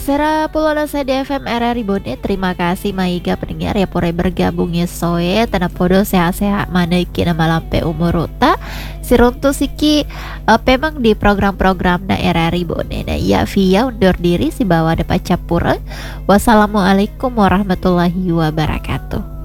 Sera Pulona saya di FM RRI Bone. Terima kasih Maiga pendengar ya pore bergabungnya soe tanah podo sehat-sehat mana kina malampe umurota siruntu siki pemang di program-program na RRI Bone. Nah ya via undur diri si bawa dapat capura. Wassalamualaikum warahmatullahi wabarakatuh.